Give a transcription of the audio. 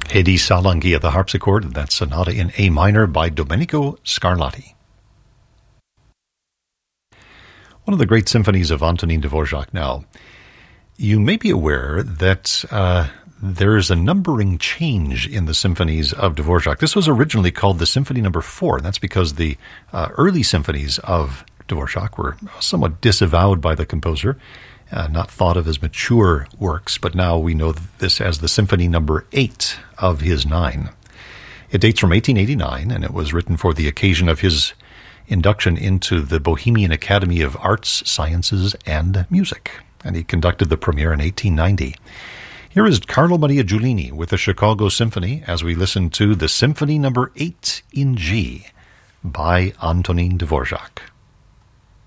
Hedi Salangi at the harpsichord, and that sonata in A minor by Domenico Scarlatti. One of the great symphonies of Antonin Dvorak now. You may be aware that there is a numbering change in the symphonies of Dvorak. This was originally called the Symphony No. 4, and that's because the early symphonies of Dvorak were somewhat disavowed by the composer, not thought of as mature works, but now we know this as the Symphony No. 8 of his 9. It dates from 1889, and it was written for the occasion of his induction into the Bohemian Academy of Arts, Sciences, and Music, and he conducted the premiere in 1890. Here is Carlo Maria Giulini with the Chicago Symphony as we listen to the Symphony No. 8 in G by Antonin Dvorak.